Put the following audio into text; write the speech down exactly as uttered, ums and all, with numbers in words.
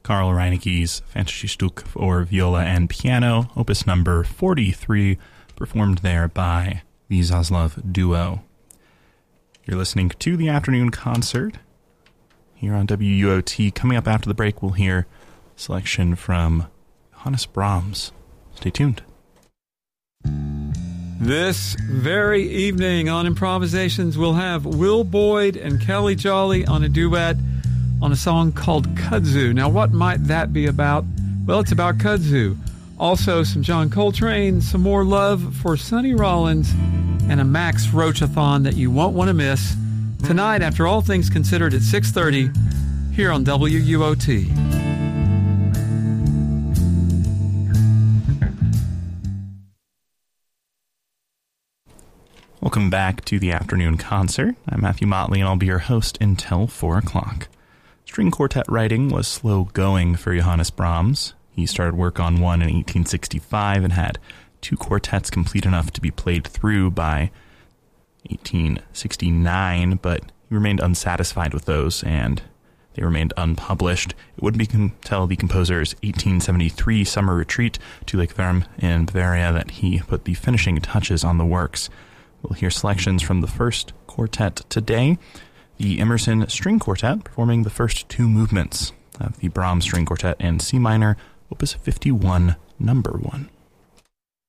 Karl Reineke's Fantasy-Stück for viola and piano, opus number forty-three, performed there by the Zaslav Duo. You're listening to the afternoon concert here on W U O T. Coming up after the break, we'll hear a selection from Johannes Brahms. Stay tuned. This very evening on Improvisations, we'll have Will Boyd and Kelly Jolly on a duet on a song called Kudzu. Now, what might that be about? Well, it's about kudzu. Also, some John Coltrane, some more love for Sonny Rollins, and a Max Roach-a-thon that you won't want to miss tonight after All Things Considered at six thirty here on W U O T. Welcome back to the afternoon concert. I'm Matthew Motley, and I'll be your host until four o'clock. String quartet writing was slow going for Johannes Brahms. He started work on one in eighteen sixty-five and had two quartets complete enough to be played through by eighteen sixty-nine, but he remained unsatisfied with those, and they remained unpublished. It wouldn't be until the composer's eighteen seventy-three summer retreat to Lake Wärme in Bavaria that he put the finishing touches on the works. We'll hear selections from the first quartet today, the Emerson String Quartet, performing the first two movements of the Brahms String Quartet in C minor, opus fifty-one, number one.